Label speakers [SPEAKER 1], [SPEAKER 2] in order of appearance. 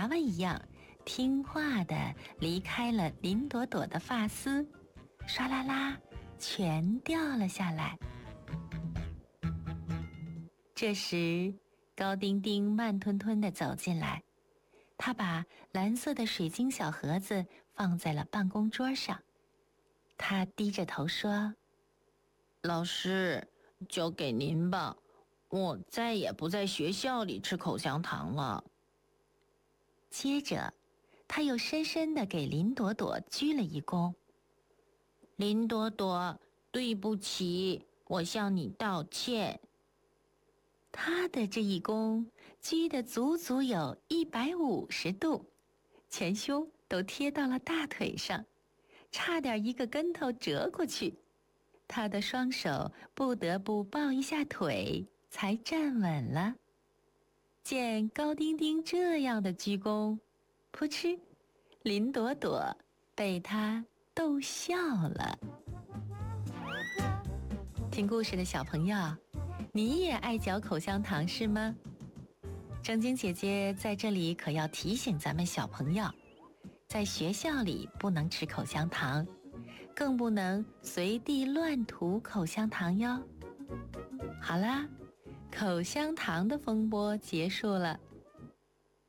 [SPEAKER 1] 娃娃一样，听话地离开了林朵朵的发丝，唰啦啦，全掉了下来。这时，高丁丁慢吞吞地走进来，他把蓝色的水晶小盒子放在了办公桌上。他低着头说：“
[SPEAKER 2] 老师，交给您吧，我再也不在学校里吃口香糖了。”
[SPEAKER 1] 接着，他又深深地给林朵朵鞠了一躬。
[SPEAKER 2] “林朵朵，对不起，我向你道歉。”
[SPEAKER 1] 他的这一躬鞠得足足有150度，前胸都贴到了大腿上，差点一个跟头折过去。他的双手不得不抱一下腿才站稳了。见高丁丁这样的鞠躬，噗嗤，林朵朵被他逗笑了。听故事的小朋友，你也爱嚼口香糖是吗？正经姐姐在这里可要提醒咱们小朋友，在学校里不能吃口香糖，更不能随地乱吐口香糖哟。好啦，口香糖的风波结束了，